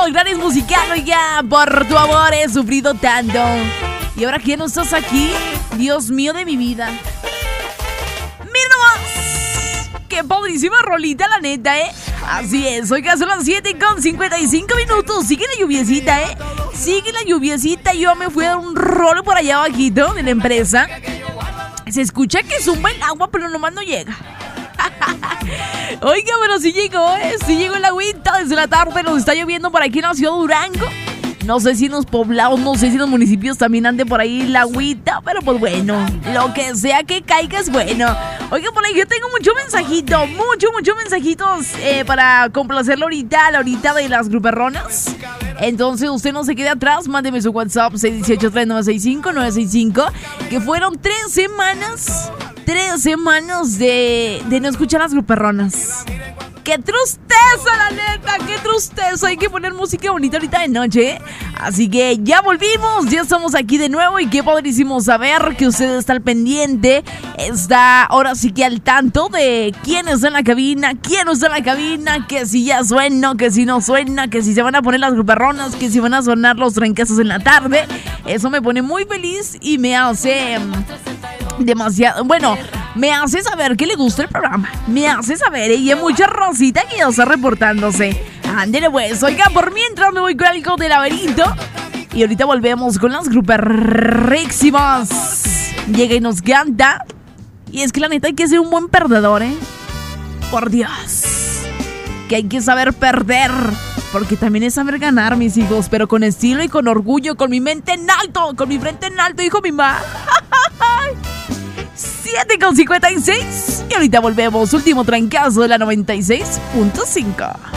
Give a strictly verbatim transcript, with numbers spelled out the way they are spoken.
Folclores Musical, oiga, por tu amor he sufrido tanto. Y ahora que ya no estás aquí, Dios mío de mi vida. Mira nomás, qué padrísima rolita, la neta, ¿eh? Así es, oiga, son las siete con cincuenta y cinco minutos. Sigue la lluviecita, ¿eh? Sigue la lluviecita. Yo me fui a dar un rol por allá abajito de la empresa. Se escucha que zumba el agua, pero nomás no llega. Oiga, pero sí llegó, ¿eh? Sí llegó el agüita desde la tarde. Nos está lloviendo por aquí en la ciudad de Durango. No sé si en los poblados, no sé si en los municipios también ande por ahí la agüita, pero pues bueno, lo que sea que caiga es bueno. Oiga, por ahí yo tengo mucho mensajito, mucho, mucho mensajitos eh, para complacerlo ahorita, a la horita de las gruperronas. Entonces usted no se quede atrás, mándeme su WhatsApp seis uno ocho, tres nueve seis cinco, nueve seis cinco, que fueron tres semanas, tres semanas de, de no escuchar las gruperronas. ¡Qué tristeza, la neta! ¡Qué tristeza! Hay que poner música bonita ahorita de noche. Así que ya volvimos, ya estamos aquí de nuevo. Y qué padrísimo saber que usted está al pendiente. Está ahora sí que al tanto de quién está en la cabina, quién no está en la cabina, que si ya suena, que si no suena, que si se van a poner las gruperronas, que si van a sonar los tranquesos en la tarde. Eso me pone muy feliz y me hace demasiado, bueno, me hace saber que le gusta el programa. Me hace saber, ¿eh? Y hay mucha rosita que ya está reportándose. Ándele pues, oiga, por mientras me voy con algo de laberinto. Y ahorita volvemos con las gruperrísimas. Llega y nos canta. Y es que la neta hay que ser un buen perdedor, ¿eh? Por Dios, que hay que saber perder, porque también es saber ganar, mis hijos. Pero con estilo y con orgullo, con mi mente en alto, con mi frente en alto, hijo mi ma. siete con cincuenta y seis. Y ahorita volvemos. Último trancazo de la noventa y seis punto cinco.